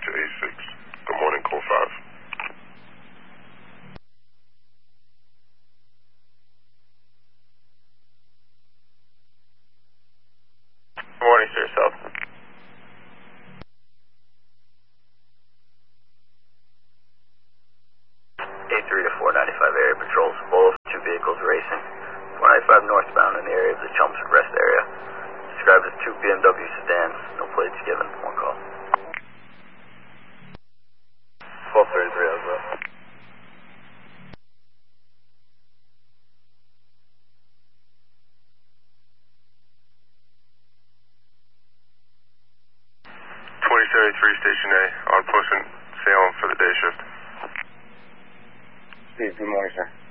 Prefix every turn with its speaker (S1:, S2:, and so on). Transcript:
S1: to A6. Good morning, call 5.
S2: Good morning, sir. South. A3 to 495 area patrols. Both 2 vehicles racing. 495 northbound in the area of the Chelmsford Rest area. Described as 2 BMW sedans. No plates given. One call. 1233 as well.
S1: Station A, on post in Salem for the day shift.
S3: Steve, good morning, sir.